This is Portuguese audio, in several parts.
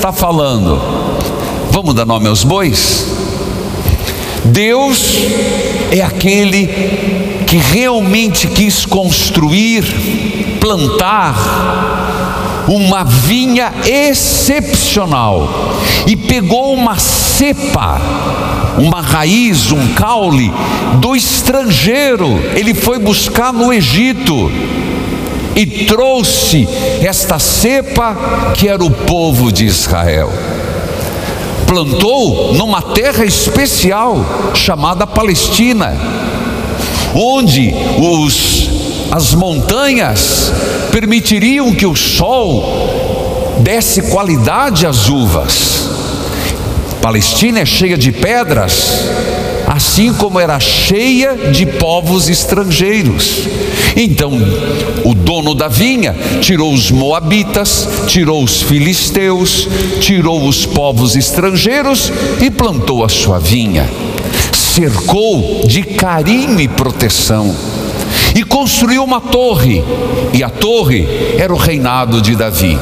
está falando? Vamos dar nome aos bois? Deus é aquele que realmente quis construir, plantar uma vinha excepcional e pegou uma cepa, uma raiz, um caule do estrangeiro. Ele foi buscar no Egito e trouxe esta cepa que era o povo de Israel. Plantou numa terra especial chamada Palestina, onde as montanhas permitiriam que o sol desse qualidade às uvas. Palestina é cheia de pedras, assim como era cheia de povos estrangeiros. Então o dono da vinha tirou os moabitas, tirou os filisteus, tirou os povos estrangeiros e plantou a sua vinha. Cercou de carinho e proteção e construiu uma torre, e a torre era o reinado de Davi.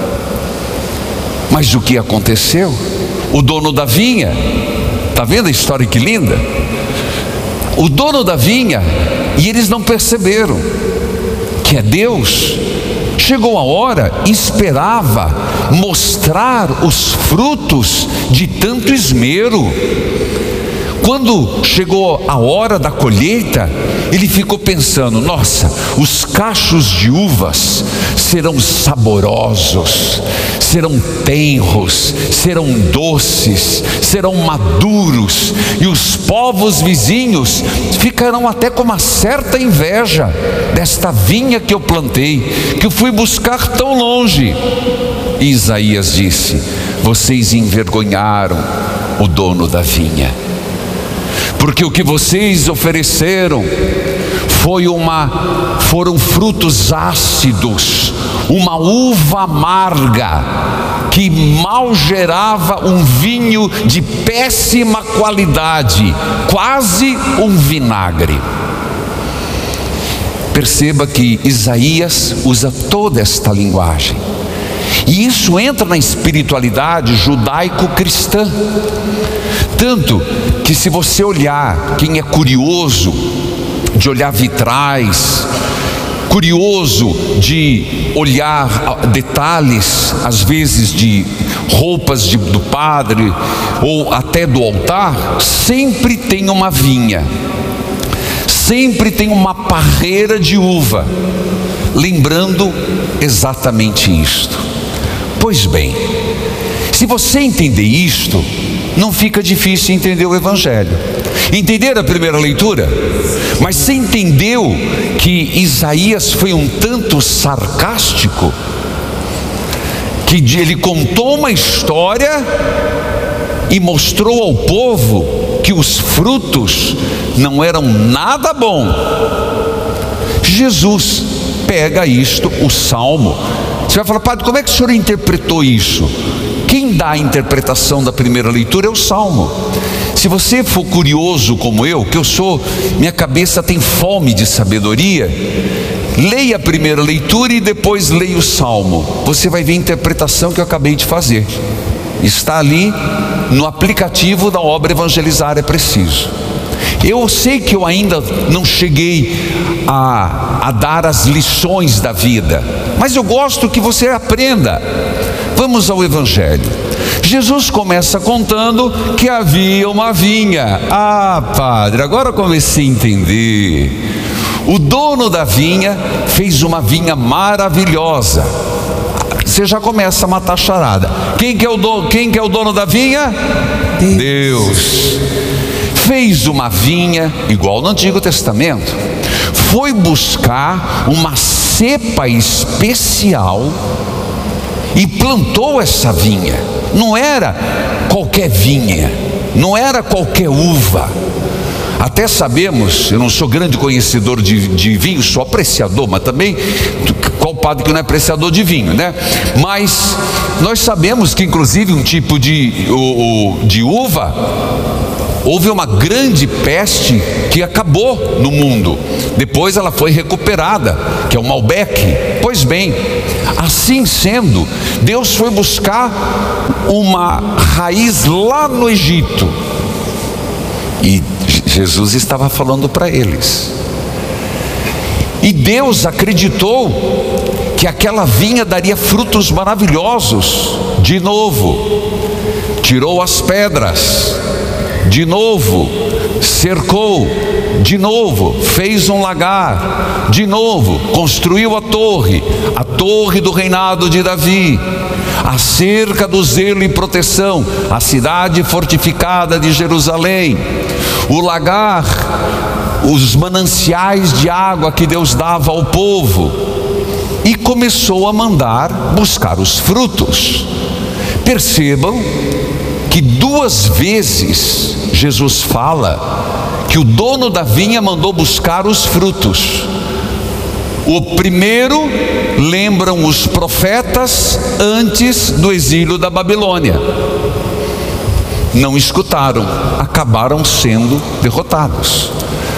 Mas o que aconteceu? O dono da vinha, está vendo a história que linda? O dono da vinha, e eles não perceberam que é Deus, chegou a hora, esperava mostrar os frutos de tanto esmero. Quando chegou a hora da colheita, ele ficou pensando: nossa, os cachos de uvas serão saborosos, serão tenros, serão doces, serão maduros, e os povos vizinhos ficarão até com uma certa inveja desta vinha que eu plantei, que eu fui buscar tão longe. E Isaías disse: vocês envergonharam o dono da vinha, porque o que vocês ofereceram foram frutos ácidos, uma uva amarga, que mal gerava um vinho de péssima qualidade, quase um vinagre. Perceba que Isaías usa toda esta linguagem, e isso entra na espiritualidade judaico-cristã. Tanto que, se você olhar, quem é curioso de olhar vitrais, curioso de olhar detalhes, às vezes de roupas do padre ou até do altar, sempre tem uma vinha, sempre tem uma parreira de uva, lembrando exatamente isto. Pois bem, se você entender isto, não fica difícil entender o Evangelho. Entenderam a primeira leitura? Mas você entendeu que Isaías foi um tanto sarcástico? Que ele contou uma história e mostrou ao povo que os frutos não eram nada bom. Jesus pega isto, o Salmo. Você vai falar: padre, como é que o senhor interpretou isso? Quem dá a interpretação da primeira leitura é o Salmo. Se você for curioso como eu, que eu sou, minha cabeça tem fome de sabedoria, leia a primeira leitura e depois leia o Salmo. Você vai ver a interpretação que eu acabei de fazer. Está ali no aplicativo da obra Evangelizar é Preciso. Eu sei que eu ainda não cheguei a dar as lições da vida, mas eu gosto que você aprenda. Vamos ao Evangelho. Jesus começa contando que havia uma vinha. Ah, padre, agora eu comecei a entender. O dono da vinha fez uma vinha maravilhosa. Você já começa a matar a charada. Quem que é o dono da vinha? Deus. Fez uma vinha igual no Antigo Testamento. Foi buscar uma cepa especial e plantou essa vinha. Não era qualquer vinha, não era qualquer uva. Até sabemos, eu não sou grande conhecedor de vinho, sou apreciador, mas também, qual padre que não é apreciador de vinho, né? Mas nós sabemos que inclusive um tipo de uva, houve uma grande peste que acabou no mundo. Depois ela foi recuperada, que é o Malbec. Pois bem, assim sendo, Deus foi buscar uma raiz lá no Egito. E Jesus estava falando para eles. E Deus acreditou que aquela vinha daria frutos maravilhosos. De novo, tirou as pedras. De novo, cercou. De novo, fez um lagar. De novo, construiu a torre do reinado de Davi, a cerca do zelo e proteção, a cidade fortificada de Jerusalém, o lagar, os mananciais de água que Deus dava ao povo, e começou a mandar buscar os frutos. Percebam que 2 vezes Jesus fala que o dono da vinha mandou buscar os frutos. O primeiro, lembram os profetas antes do exílio da Babilônia. Não escutaram, acabaram sendo derrotados.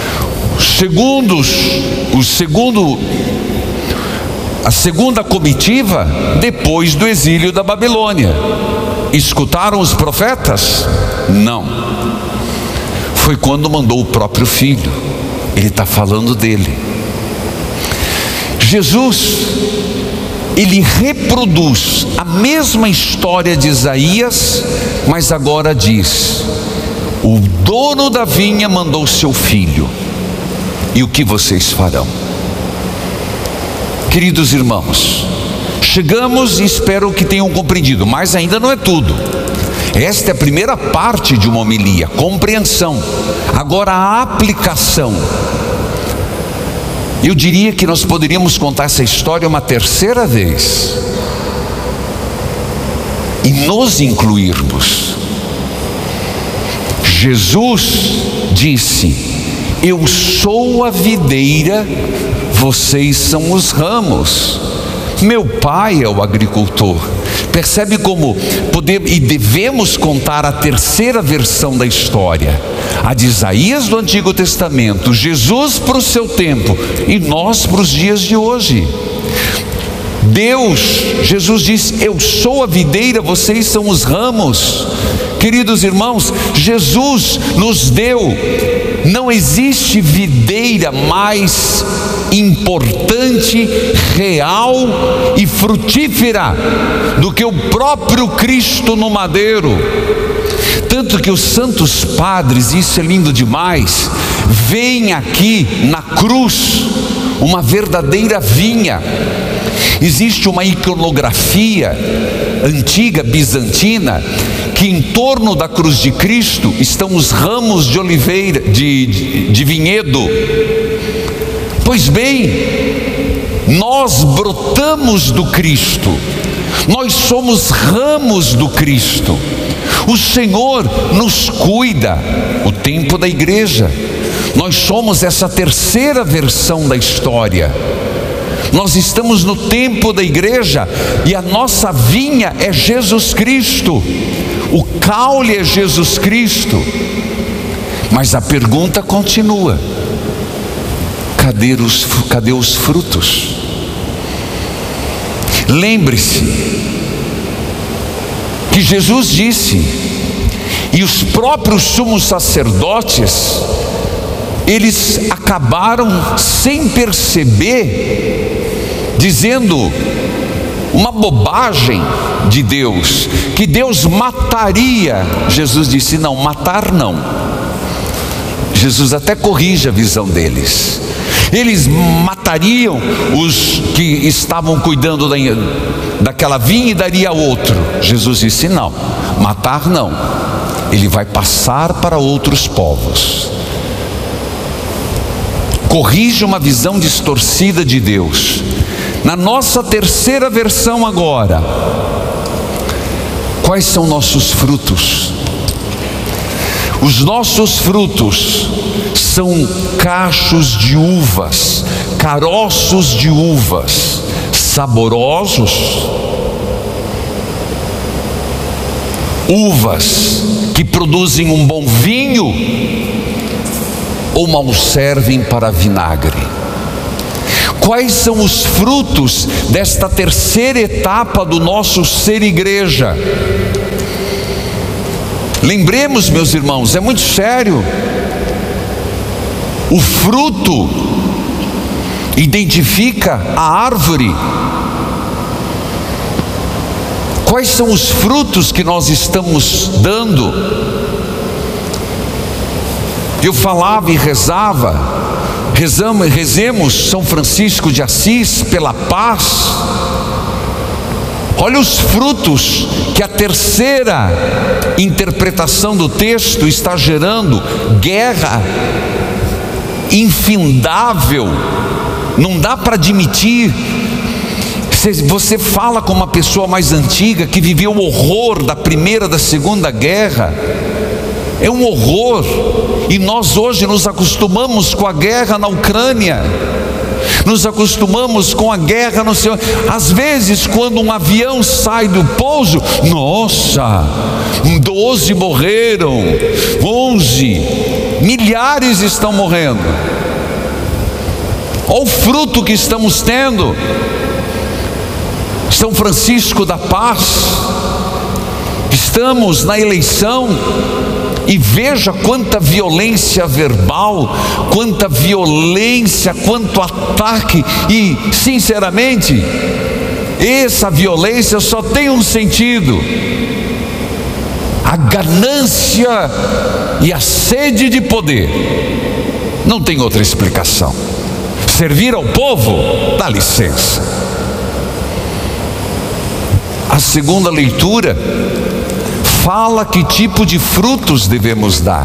A segunda comitiva, depois do exílio da Babilônia. Escutaram os profetas? Não. Foi quando mandou o próprio filho. Ele está falando dele. Jesus, ele reproduz a mesma história de Isaías, mas agora diz: o dono da vinha mandou seu filho, e o que vocês farão? Queridos irmãos, chegamos e espero que tenham compreendido, mas ainda não é tudo. Esta é a primeira parte de uma homilia, compreensão. Agora a aplicação. Eu diria que nós poderíamos contar essa história uma terceira vez e nos incluirmos. Jesus disse: eu sou a videira, vocês são os ramos. Meu pai é o agricultor. Percebe como podemos e devemos contar a terceira versão da história, a de Isaías do Antigo Testamento, Jesus para o seu tempo e nós para os dias de hoje. Jesus disse: eu sou a videira, vocês são os ramos. Queridos irmãos, Jesus nos deu, não existe videira mais importante, real e frutífera do que o próprio Cristo no madeiro. Tanto que os santos padres, isso é lindo demais, veem aqui na cruz uma verdadeira vinha. Existe uma iconografia antiga, bizantina, que em torno da cruz de Cristo estão os ramos de oliveira, de vinhedo. Pois bem, nós brotamos do Cristo, nós somos ramos do Cristo. O Senhor nos cuida, o tempo da igreja. Nós somos essa terceira versão da história. Nós estamos no tempo da igreja e a nossa vinha é Jesus Cristo, o caule é Jesus Cristo. Mas a pergunta continua: cadê os frutos? Lembre-se que Jesus disse, e os próprios sumos sacerdotes, eles acabaram sem perceber, dizendo uma bobagem de Deus, que Deus mataria. Jesus disse: não, matar não. Jesus até corrige a visão deles. Eles matariam os que estavam cuidando daquela vinha e daria a outro. Jesus disse: não, matar não. Ele vai passar para outros povos. Corrige uma visão distorcida de Deus. Na nossa terceira versão agora, quais são nossos frutos? Os nossos frutos são cachos de uvas, caroços de uvas, saborosos, uvas que produzem um bom vinho ou mal servem para vinagre. Quais são os frutos desta terceira etapa do nosso ser igreja? Lembremos, meus irmãos, é muito sério. O fruto identifica a árvore. Quais são os frutos que nós estamos dando? Eu falava e rezava, rezemos São Francisco de Assis pela paz. Olha os frutos que a terceira interpretação do texto está gerando: guerra infindável, não dá para admitir. Você fala com uma pessoa mais antiga que viveu o horror da primeira, da segunda guerra, é um horror, e nós hoje nos acostumamos com a guerra na Ucrânia, nos acostumamos com a guerra no céu. Às vezes, quando um avião sai do pouso, nossa, 12 morreram, 11, milhares estão morrendo. Olha o fruto que estamos tendo. São Francisco da Paz, estamos na eleição, e veja quanta violência verbal, quanta violência, quanto ataque, e sinceramente, essa violência só tem um sentido: a ganância e a sede de poder. Não tem outra explicação. Servir ao povo, dá licença. A segunda leitura fala que tipo de frutos devemos dar.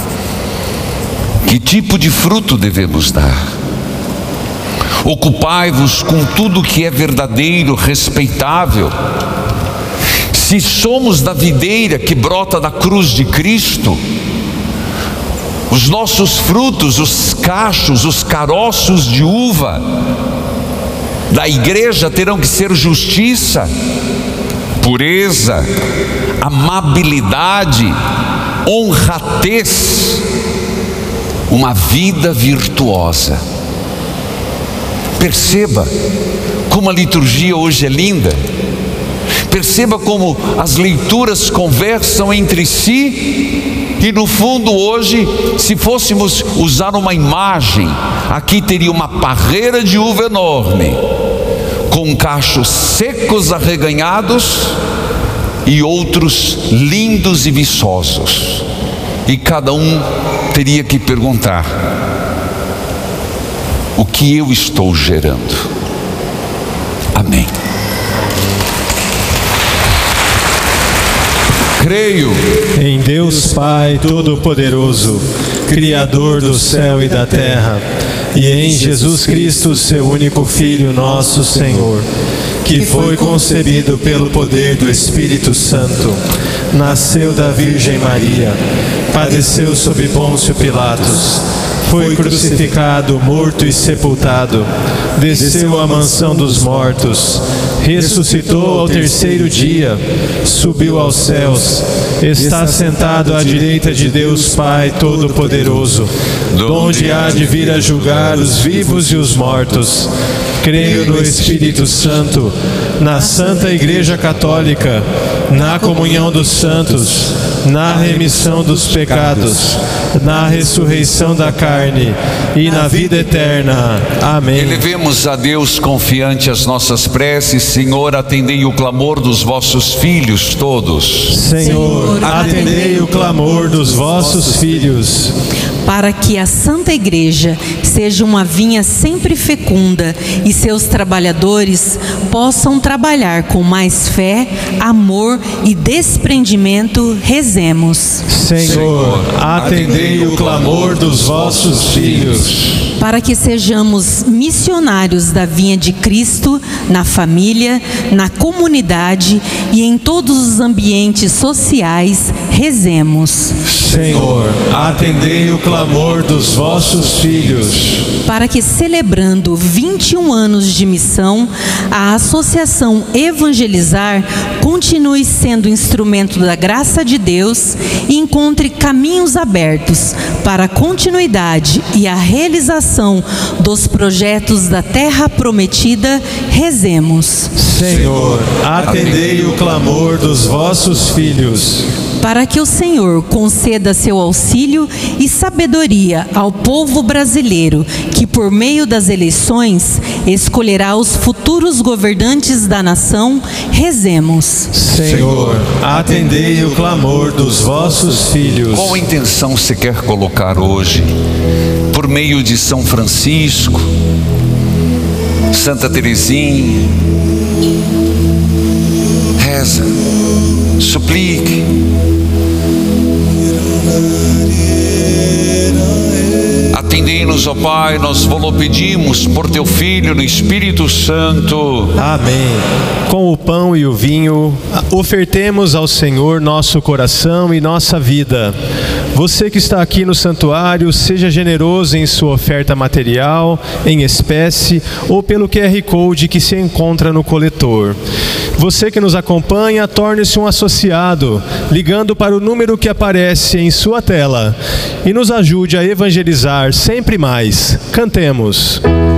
Que tipo de fruto devemos dar? Ocupai-vos com tudo que é verdadeiro, respeitável. Se somos da videira que brota da cruz de Cristo, os nossos frutos, os cachos, os caroços de uva da igreja terão que ser justiça, pureza, amabilidade, honradez, uma vida virtuosa. Perceba como a liturgia hoje é linda. Perceba como as leituras conversam entre si. E no fundo hoje, se fôssemos usar uma imagem, aqui teria uma parreira de uva enorme, com cachos secos arreganhados e outros lindos e viçosos, e cada um teria que perguntar: o que eu estou gerando? Amém. Creio em Deus Pai Todo-Poderoso, Criador do céu e da terra, e em Jesus Cristo, seu único Filho, nosso Senhor, que foi concebido pelo poder do Espírito Santo, nasceu da Virgem Maria, padeceu sob Pôncio Pilatos, foi crucificado, morto e sepultado, desceu à mansão dos mortos, ressuscitou ao terceiro dia, subiu aos céus, está sentado à direita de Deus Pai Todo-Poderoso, donde há de vir a julgar os vivos e os mortos. Creio no Espírito Santo, na Santa Igreja Católica, na comunhão dos santos, na remissão dos pecados, na ressurreição da carne e na vida eterna. Amém. Elevemos a Deus confiante as nossas preces. Senhor, atendei o clamor dos vossos filhos todos. Senhor, atendei o clamor dos vossos filhos. Para que a Santa Igreja seja uma vinha sempre fecunda e seus trabalhadores possam trabalhar com mais fé, amor e desprendimento, rezemos. Senhor, atendei o clamor dos vossos filhos. para que sejamos missionários da vinha de Cristo na família, na comunidade e em todos os ambientes sociais. Rezemos. Senhor, atendei o clamor dos vossos filhos. Para que, celebrando 21 anos de missão, a Associação Evangelizar continue sendo instrumento da graça de Deus e encontre caminhos abertos para a continuidade e a realização dos projetos da Terra Prometida. Rezemos. Senhor, atendei o clamor dos vossos filhos. Para que o Senhor conceda seu auxílio e sabedoria ao povo brasileiro, que por meio das eleições escolherá os futuros governantes da nação. Rezemos. Senhor, atendei o clamor dos vossos filhos. Qual intenção você quer colocar hoje? Por meio de São Francisco, Santa Teresinha, reza, suplique. Atendei-nos, ó Pai, nós vos pedimos por teu Filho no Espírito Santo. Amém. Com o pão e o vinho, ofertemos ao Senhor nosso coração e nossa vida. Você que está aqui no santuário, seja generoso em sua oferta material, em espécie ou pelo QR Code que se encontra no coletor. Você que nos acompanha, torne-se um associado, ligando para o número que aparece em sua tela e nos ajude a evangelizar sempre mais. Cantemos.